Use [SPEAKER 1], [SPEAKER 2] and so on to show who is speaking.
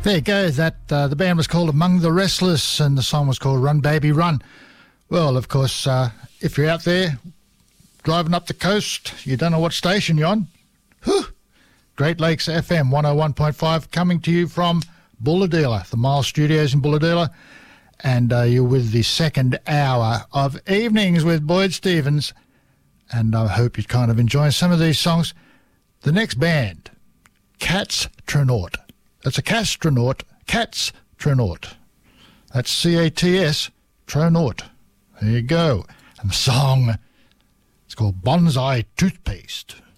[SPEAKER 1] There it goes. The band was called Among the Restless, and the song was called Run Baby Run. Well, of course, if you're out there driving up the coast, you don't know what station you're on. Whew. Great Lakes FM 101.5 coming to you from Bulahdelah, the Miles Studios in Bulahdelah. And you're with the second hour of Evenings with Boyd Stevens. And I hope you're kind of enjoying some of these songs. The next band, Cats Tronaut. That's a Castronaut, Cats Tronaut. That's C-A-T-S, Tronaut. There you go. And the song, it's called Bonsai Toothpaste.